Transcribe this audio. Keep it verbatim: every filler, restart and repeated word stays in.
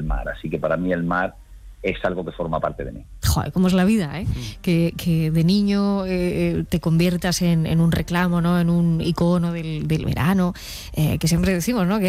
mar. Así que para mí el mar es algo que forma parte de mí. Joder, cómo es la vida, ¿eh? Mm. Que, que de niño eh, te conviertas en, en un reclamo, ¿no? En un icono del, del verano, eh, que siempre decimos, ¿no? Que